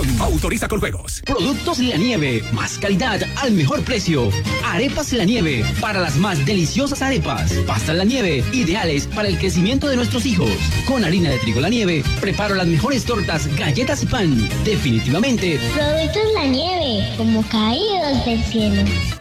Autoriza con juegos. Productos La Nieve, más calidad al mejor precio. Arepas La Nieve, para las más deliciosas arepas. Pastas La Nieve, ideales para el crecimiento de nuestros hijos. Con harina de trigo La Nieve, preparo las mejores tortas, galletas y pan. Definitivamente. Productos La Nieve, como caídos del cielo.